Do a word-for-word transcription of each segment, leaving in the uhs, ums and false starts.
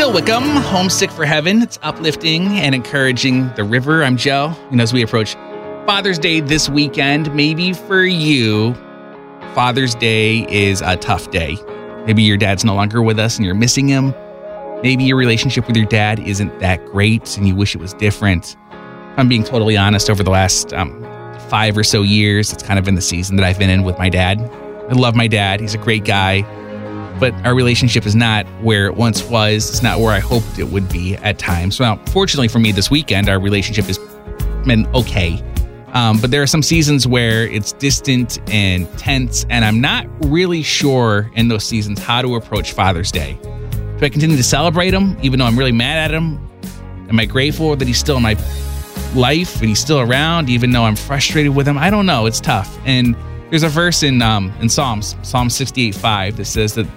Bill Wickham, Homesick for Heaven. It's uplifting and encouraging the river. I'm Joe. And as we approach Father's Day this weekend, maybe for you, Father's Day is a tough day. Maybe your dad's no longer with us and you're missing him. Maybe your relationship with your dad isn't that great and you wish it was different. If I'm being totally honest, over the last um, five or so years, it's kind of been the season that I've been in with my dad. I love my dad. He's a great guy. But our relationship is not where it once was. It's not where I hoped it would be at times. Well, fortunately for me this weekend, our relationship has been okay. Um, but there are some seasons where it's distant and tense, and I'm not really sure in those seasons how to approach Father's Day. Do I continue to celebrate him, even though I'm really mad at him? Am I grateful that he's still in my life and he's still around, even though I'm frustrated with him? I don't know. It's tough. And there's a verse in um, in Psalms, Psalm sixty-eight five, that says that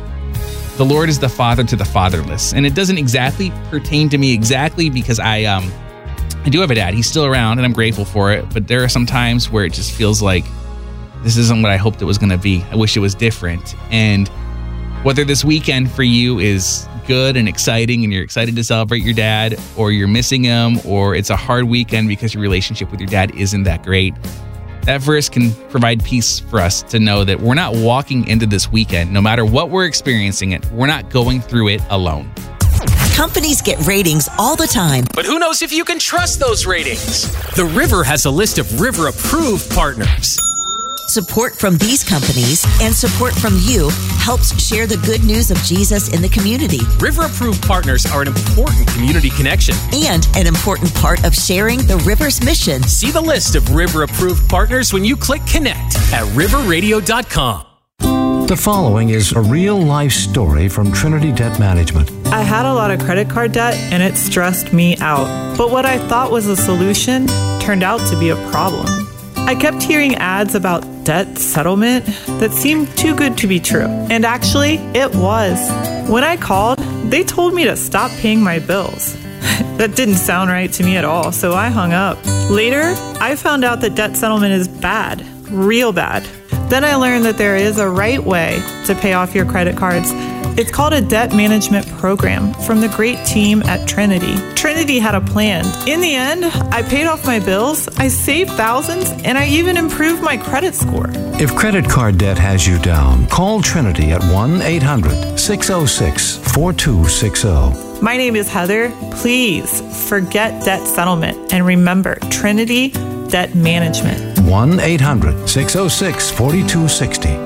the Lord is the father to the fatherless. And it doesn't exactly pertain to me exactly because I um I do have a dad. He's still around and I'm grateful for it. But there are some times where it just feels like this isn't what I hoped it was going to be. I wish it was different. And whether this weekend for you is good and exciting and you're excited to celebrate your dad, or you're missing him, or it's a hard weekend because your relationship with your dad isn't that great, that verse can provide peace for us to know that we're not walking into this weekend, no matter what we're experiencing it, we're not going through it alone. Companies get ratings all the time. But who knows if you can trust those ratings? The River has a list of River-approved partners. Support from these companies and support from you helps share the good news of Jesus in the community. River-approved partners are an important community connection. And an important part of sharing the River's mission. See the list of River-approved partners when you click connect at river radio dot com. The following is a real-life story from Trinity Debt Management. I had a lot of credit card debt and it stressed me out. But what I thought was a solution turned out to be a problem. I kept hearing ads about debt settlement that seemed too good to be true. And actually, it was. When I called, they told me to stop paying my bills. That didn't sound right to me at all, so I hung up. Later, I found out that debt settlement is bad, real bad. Then I learned that there is a right way to pay off your credit cards. It's called a debt management program from the great team at Trinity. Trinity had a plan. In the end, I paid off my bills, I saved thousands, and I even improved my credit score. If credit card debt has you down, call Trinity at one eight hundred six oh six four two six oh. My name is Heather. Please forget debt settlement and remember Trinity Debt Management. one eight hundred six oh six four two six oh.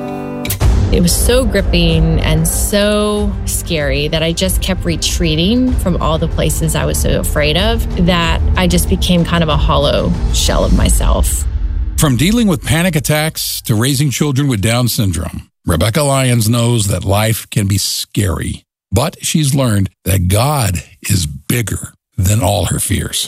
It was so gripping and so scary that I just kept retreating from all the places I was so afraid of that I just became kind of a hollow shell of myself. From dealing with panic attacks to raising children with Down syndrome, Rebecca Lyons knows that life can be scary, but she's learned that God is bigger than all her fears.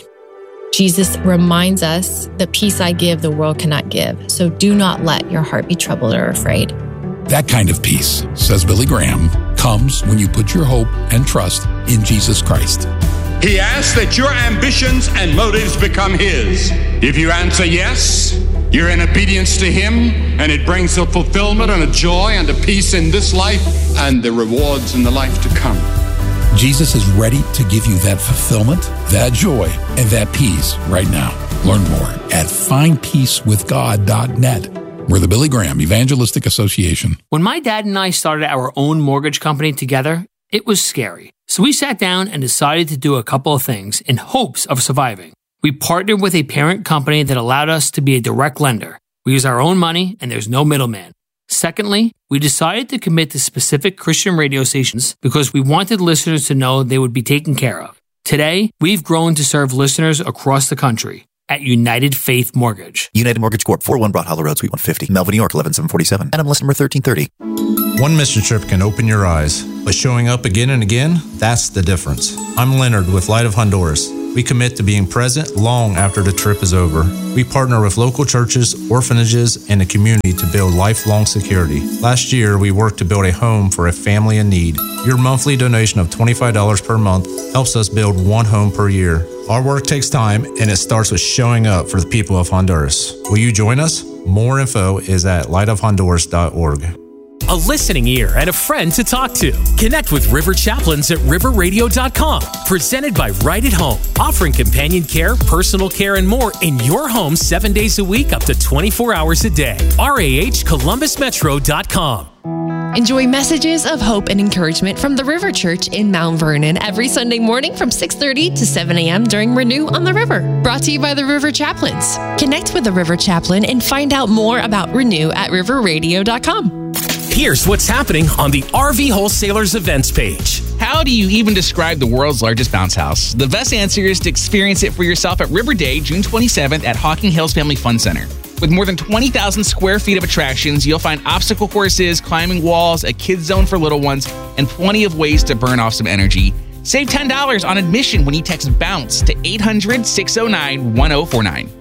Jesus reminds us, the peace I give, the world cannot give. So do not let your heart be troubled or afraid. That kind of peace, says Billy Graham, comes when you put your hope and trust in Jesus Christ. He asks that your ambitions and motives become His. If you answer yes, you're in obedience to Him, and it brings a fulfillment and a joy and a peace in this life and the rewards in the life to come. Jesus is ready to give you that fulfillment, that joy, and that peace right now. Learn more at find peace with god dot net. We're the Billy Graham Evangelistic Association. When my dad and I started our own mortgage company together, it was scary. So we sat down and decided to do a couple of things in hopes of surviving. We partnered with a parent company that allowed us to be a direct lender. We use our own money and there's no middleman. Secondly, we decided to commit to specific Christian radio stations because we wanted listeners to know they would be taken care of. Today, we've grown to serve listeners across the country at United Faith Mortgage. United Mortgage Corp, four oh one Broad Hollow Road, Suite one fifty, Melville, New York, eleven seven forty-seven. N M L S number thirteen thirty. One mission trip can open your eyes, but showing up again and again, that's the difference. I'm Leonard with Light of Honduras. We commit to being present long after the trip is over. We partner with local churches, orphanages, and the community to build lifelong security. Last year, we worked to build a home for a family in need. Your monthly donation of twenty-five dollars per month helps us build one home per year. Our work takes time, and it starts with showing up for the people of Honduras. Will you join us? More info is at light of honduras dot org. a listening ear, and a friend to talk to. Connect with River Chaplains at river radio dot com. Presented by Right at Home, offering companion care, personal care, and more in your home seven days a week, up to twenty-four hours a day. R A H Columbus Metro dot com. Enjoy messages of hope and encouragement from the River Church in Mount Vernon every Sunday morning from six thirty to seven a.m. during Renew on the River. Brought to you by the River Chaplains. Connect with the River Chaplain and find out more about Renew at river radio dot com. Here's what's happening on the R V Wholesalers events page. How do you even describe the world's largest bounce house? The best answer is to experience it for yourself at River Day, June twenty-seventh at Hocking Hills Family Fun Center. With more than twenty thousand square feet of attractions, you'll find obstacle courses, climbing walls, a kids zone for little ones, and plenty of ways to burn off some energy. Save ten dollars on admission when you text BOUNCE to eight hundred, six oh nine, one oh four nine.